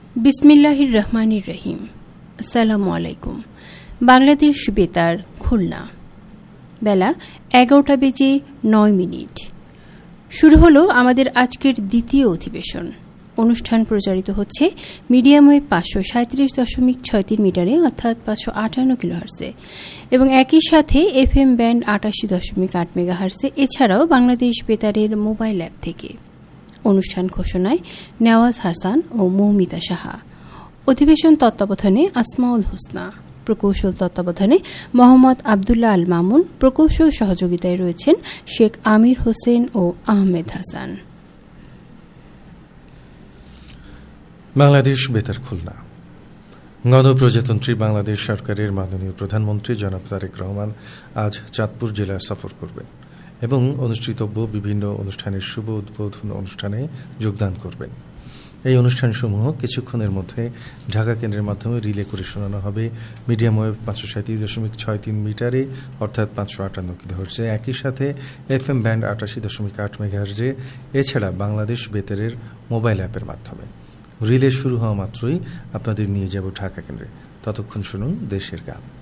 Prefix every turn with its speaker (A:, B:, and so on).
A: বিসমিল্লাহির রহমানির রহিম। আসসালামু আলাইকুম। বাংলাদেশ বেতার খুলনা, বেলা 11:09। শুরু হলো আমাদের আজকের দ্বিতীয় অধিবেশন। অনুষ্ঠান প্রচারিত হচ্ছে মিডিয়াম ওয়েভ 537.63 মিটারে অর্থাৎ 558 কিলোহার্টজে এবং একই সাথে FM ব্যান্ড 88.8 মেগাহার্টজে, এছাড়াও বাংলাদেশ বেতারের মোবাইল অ্যাপ থেকে। অনুষ্ঠান ঘোষণায় নেওয়াজ হাসান ও মৌমিতা সাহা। অধিবেশন তত্ত্বাবধানে আসমাউল হোসনা। প্রকৌশল তত্ত্বাবধানে মোহাম্মদ আবদুল্লাহ আল মামুন। প্রকৌশল সহযোগিতায় রয়েছেন শেখ আমির হোসেন ও আহমেদ হাসান।
B: বাংলাদেশ বেতার খুলনা। গণপ্রজাতন্ত্রী বাংলাদেশ সরকারের মাননীয় প্রধানমন্ত্রী জনাব তারেক রহমান আজ চাঁদপুর জেলা সফর করবেন এবং অনুষ্ঠিতব্য বিভিন্ন অনুষ্ঠানের শুভ উদ্বোধন অনুষ্ঠানে যোগদান করবেন। এই অনুষ্ঠানসমূহ কিছুক্ষণের মধ্যে ঢাকা কেন্দ্রের মাধ্যমে রিলে করে শোনানো হবে মিডিয়াম ওয়েভ 537.63 মিটারে অর্থাৎ 558 কিলোহার্টজে, একই সাথে FM ব্যান্ড 88.8 মেগাহার্টজে, এছাড়া বাংলাদেশ বেতারের মোবাইল অ্যাপের মাধ্যমে। রিলে শুরু হওয়া মাত্রই আপনাদের নিয়ে যাব ঢাকা কেন্দ্রে। ততক্ষণ শুনুন দেশের গান।